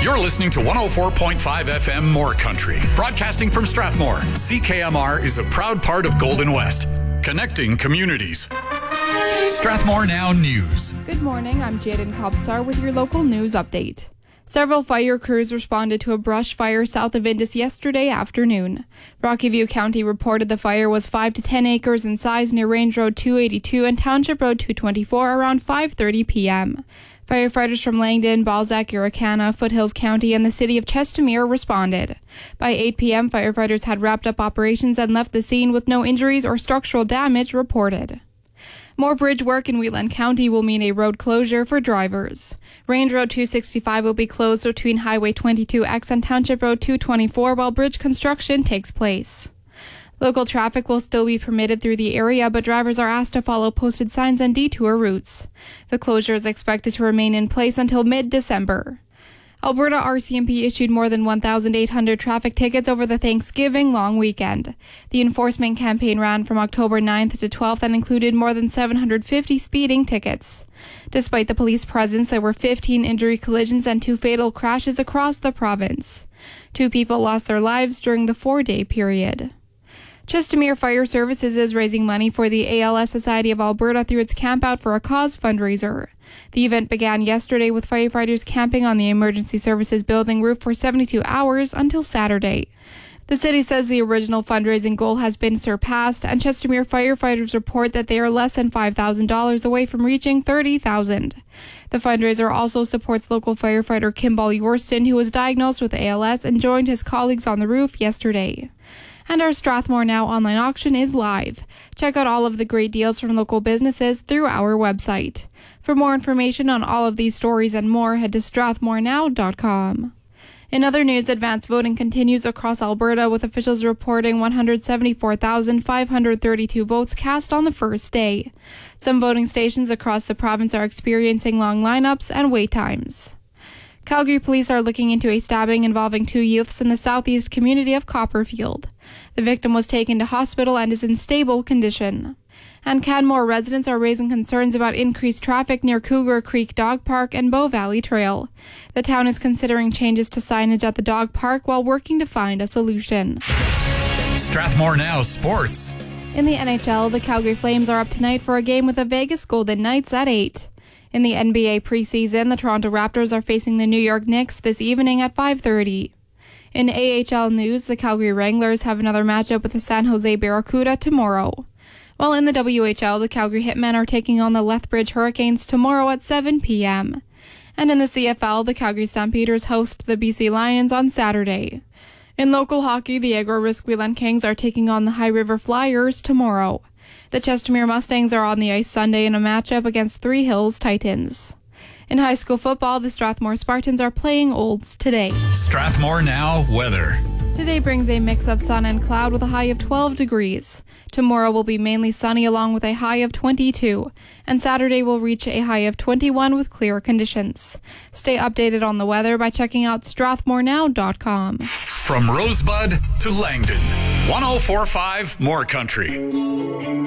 You're listening to 104.5 FM More Country. Broadcasting from Strathmore, CKMR is a proud part of Golden West, connecting communities. Strathmore Now News. Good morning, I'm Jaden Kobsar with your local news update. Several fire crews responded to a brush fire south of Indus yesterday afternoon. Rocky View County reported the fire was 5 to 10 acres in size near Range Road 282 and Township Road 224 around 5:30 p.m. Firefighters from Langdon, Balzac, Irricana, Foothills County, and the city of Chestermere responded. By 8 p.m., firefighters had wrapped up operations and left the scene with no injuries or structural damage reported. More bridge work in Wheatland County will mean a road closure for drivers. Range Road 265 will be closed between Highway 22X and Township Road 224 while bridge construction takes place. Local traffic will still be permitted through the area, but drivers are asked to follow posted signs and detour routes. The closure is expected to remain in place until mid-December. Alberta RCMP issued more than 1,800 traffic tickets over the Thanksgiving long weekend. The enforcement campaign ran from October 9th to 12th and included more than 750 speeding tickets. Despite the police presence, there were 15 injury collisions and 2 fatal crashes across the province. 2 people lost their lives during the 4-day period. Chestermere Fire Services is raising money for the ALS Society of Alberta through its Camp Out for a Cause fundraiser. The event began yesterday with firefighters camping on the Emergency Services building roof for 72 hours until Saturday. The city says the original fundraising goal has been surpassed, and Chestermere firefighters report that they are less than $5,000 away from reaching $30,000. The fundraiser also supports local firefighter Kimball Yorston, who was diagnosed with ALS and joined his colleagues on the roof yesterday. And our Strathmore Now online auction is live. Check out all of the great deals from local businesses through our website. For more information on all of these stories and more, head to strathmorenow.com. In other news, advanced voting continues across Alberta, with officials reporting 174,532 votes cast on the first day. Some voting stations across the province are experiencing long lineups and wait times. Calgary police are looking into a stabbing involving 2 youths in the southeast community of Copperfield. The victim was taken to hospital and is in stable condition. And Canmore residents are raising concerns about increased traffic near Cougar Creek Dog Park and Bow Valley Trail. The town is considering changes to signage at the dog park while working to find a solution. Strathmore Now Sports. In the NHL, the Calgary Flames are up tonight for a game with the Vegas Golden Knights at 8. In the NBA preseason, the Toronto Raptors are facing the New York Knicks this evening at 5:30. In AHL news, the Calgary Wranglers have another matchup with the San Jose Barracuda tomorrow. While in the WHL, the Calgary Hitmen are taking on the Lethbridge Hurricanes tomorrow at 7 p.m. And in the CFL, the Calgary Stampeders host the BC Lions on Saturday. In local hockey, the Agro-Risk Wheatland Kings are taking on the High River Flyers tomorrow. The Chestermere Mustangs are on the ice Sunday in a matchup against Three Hills Titans. In high school football, the Strathmore Spartans are playing Olds today. Strathmore Now Weather. Today brings a mix of sun and cloud with a high of 12 degrees. Tomorrow will be mainly sunny along with a high of 22. And Saturday will reach a high of 21 with clear conditions. Stay updated on the weather by checking out strathmorenow.com. From Rosebud to Langdon, 104.5 More Country.